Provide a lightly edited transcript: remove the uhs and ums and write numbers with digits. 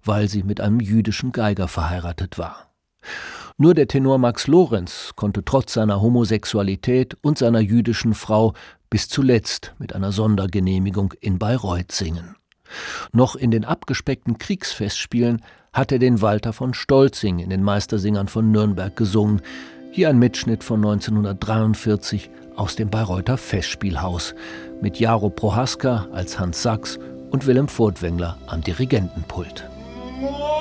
weil sie mit einem jüdischen Geiger verheiratet war. Nur der Tenor Max Lorenz konnte trotz seiner Homosexualität und seiner jüdischen Frau bis zuletzt mit einer Sondergenehmigung in Bayreuth singen. Noch in den abgespeckten Kriegsfestspielen hat er den Walter von Stolzing in den Meistersingern von Nürnberg gesungen. Hier ein Mitschnitt von 1943 aus dem Bayreuther Festspielhaus mit Jaro Prohaska als Hans Sachs und Willem Furtwängler am Dirigentenpult.